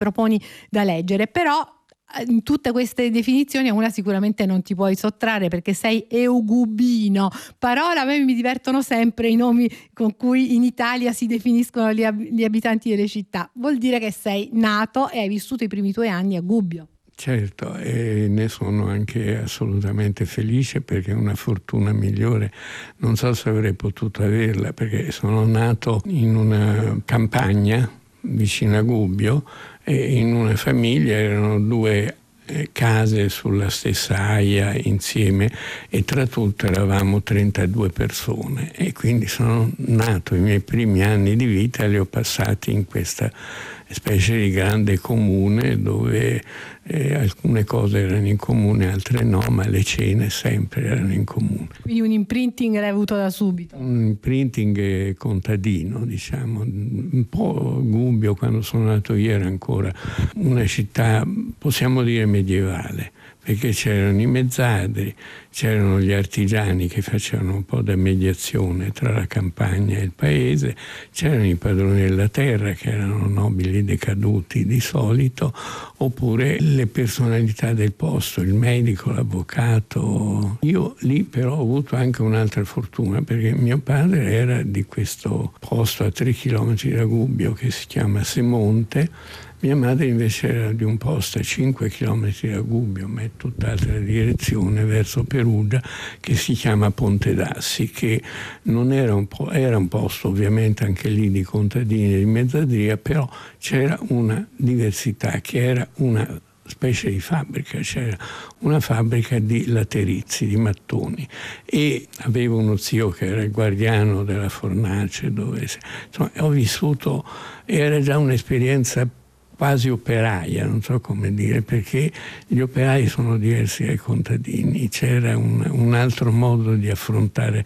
proponi da leggere, però in tutte queste definizioni a una sicuramente non ti puoi sottrarre, perché sei eugubino, parola, a me mi divertono sempre i nomi con cui in Italia si definiscono gli abitanti delle città. Vuol dire che sei nato e hai vissuto i primi tuoi anni a Gubbio. Certo, e ne sono anche assolutamente felice, perché una fortuna migliore non so se avrei potuto averla, perché sono nato in una campagna vicino a Gubbio e in una famiglia, erano due case sulla stessa aia insieme e tra tutte eravamo 32 persone, e quindi sono nato, i miei primi anni di vita li ho passati in questa specie di grande comune dove alcune cose erano in comune, altre no, ma le cene sempre erano in comune. Quindi un imprinting l'hai avuto da subito? Un imprinting contadino, diciamo. Un po' Gubbio, quando sono nato io, era ancora una città, possiamo dire, medievale, perché c'erano i mezzadri, c'erano gli artigiani che facevano un po' da mediazione tra la campagna e il paese, c'erano i padroni della terra che erano nobili decaduti di solito, oppure le personalità del posto, il medico, l'avvocato. Io lì però ho avuto anche un'altra fortuna, perché mio padre era di questo posto a 3 chilometri da Gubbio che si chiama Semonte. Mia madre invece era di un posto a 5 chilometri da Gubbio, ma è tutt'altra direzione, verso Perugia, che si chiama Ponte d'Assi, che non era era un posto ovviamente anche lì di contadini e di mezzadria, però c'era una diversità, che era una specie di fabbrica, c'era una fabbrica di laterizi, di mattoni, e avevo uno zio che era il guardiano della fornace, dove insomma, ho vissuto, era già un'esperienza quasi operaia, non so come dire, perché gli operai sono diversi dai contadini, c'era un altro modo di affrontare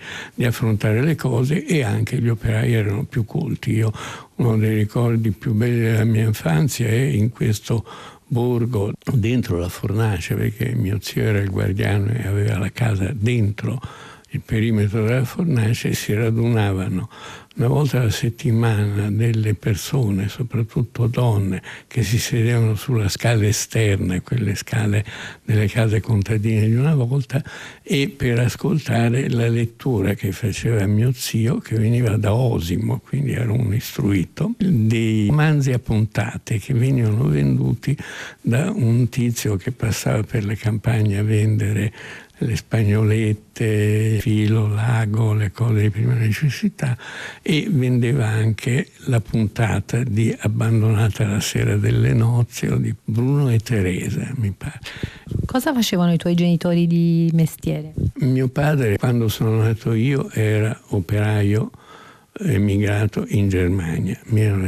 le cose, e anche gli operai erano più colti. Io, uno dei ricordi più belli della mia infanzia è in questo borgo dentro la fornace, perché mio zio era il guardiano e aveva la casa dentro il perimetro della fornace, e si radunavano una volta alla settimana delle persone, soprattutto donne, che si sedevano sulla scala esterna, quelle scale delle case contadine di una volta, e per ascoltare la lettura che faceva mio zio, che veniva da Osimo, quindi era un istruito, dei romanzi a puntate che venivano venduti da un tizio che passava per le campagne a vendere le spagnolette, filo, lago, le cose di prima necessità, e vendeva anche la puntata di Abbandonata la sera delle nozze, o di Bruno e Teresa, mi pare. Cosa facevano i tuoi genitori di mestiere? Mio padre, quando sono nato io, era operaio emigrato in Germania,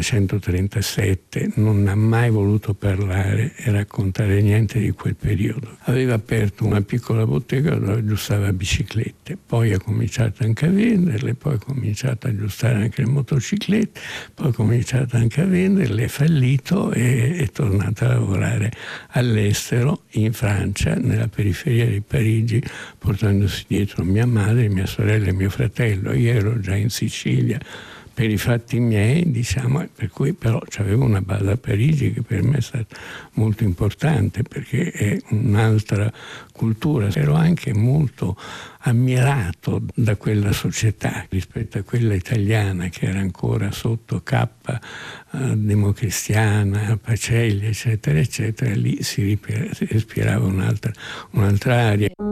1937, non ha mai voluto parlare e raccontare niente di quel periodo. Aveva aperto una piccola bottega dove aggiustava biciclette, poi ha cominciato anche a venderle, poi ha cominciato a aggiustare anche le motociclette, poi ha cominciato anche a venderle, è fallito e è tornato a lavorare all'estero, in Francia, nella periferia di Parigi, portandosi dietro mia madre, mia sorella e mio fratello. Io ero già in Sicilia per i fatti miei, diciamo, per cui però c'avevo una base a Parigi che per me è stata molto importante, perché è un'altra cultura. Ero anche molto ammirato da quella società rispetto a quella italiana, che era ancora sotto K, democristiana, Pacelli, eccetera, eccetera. Lì si respirava un'altra aria.